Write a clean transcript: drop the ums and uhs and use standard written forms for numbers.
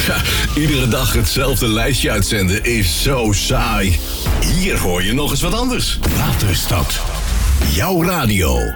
Ja, iedere dag hetzelfde lijstje uitzenden is zo saai. Hier hoor je nog eens wat anders. Waterstad. Jouw radio.